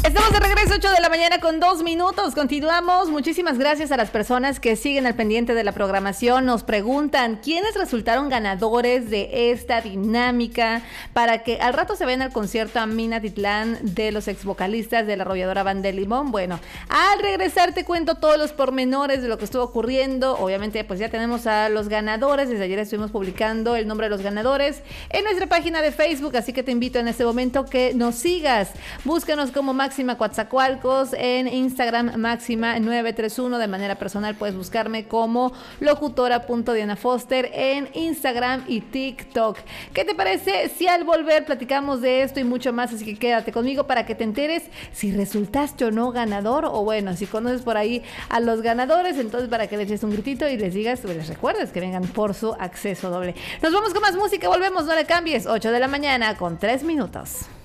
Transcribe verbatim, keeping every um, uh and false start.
Estamos de regreso, ocho de la mañana con dos minutos. Continuamos. Muchísimas gracias a las personas que siguen al pendiente de la programación. Nos preguntan quiénes resultaron ganadores de esta dinámica para que al rato se vayan al concierto a Minatitlán de los ex vocalistas de la arrolladora Banda de Limón. Bueno, al regresar te cuento todos los pormenores de lo que estuvo ocurriendo. Obviamente, pues ya tenemos a los ganadores. Desde ayer estuvimos publicando el nombre de los ganadores en nuestra página de Facebook, así que te invito en este momento que nos sigas. Búscanos como Máxima Coatzacoalcos, en Instagram Máxima nueve tres uno. De manera personal puedes buscarme como locutora.diana Foster en Instagram y TikTok. ¿Qué te parece si al volver platicamos de esto y mucho más? Así que quédate conmigo para que te enteres si resultaste o no ganador, o bueno, si conoces por ahí a los ganadores, entonces para que les eches un gritito y les digas, les recuerdes que vengan por su acceso doble. Nos vamos con más música, volvemos, no le cambies. Ocho de la mañana con tres minutos.